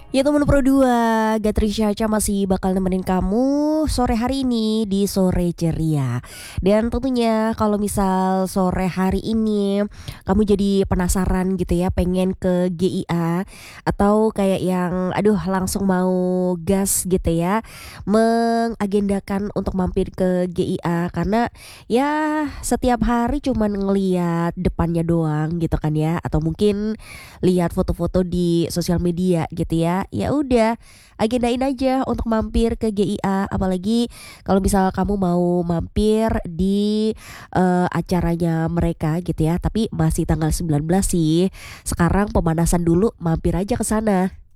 Ya teman Pro 2, Gatri Caca masih bakal nemenin kamu sore hari ini di Sore Ceria. Dan tentunya kalau misal sore hari ini kamu jadi penasaran gitu ya, pengen ke GIA atau kayak yang aduh langsung mau gas gitu ya, mengagendakan untuk mampir ke GIA karena ya setiap hari cuman ngeliat depannya doang gitu kan ya, atau mungkin lihat foto-foto di sosial media gitu ya. Ya udah, agendain aja untuk mampir ke GIA, apalagi kalau misal kamu mau mampir di acaranya mereka gitu ya, tapi masih tanggal 19 sih. Sekarang pemanasan dulu, mampir aja ke sana.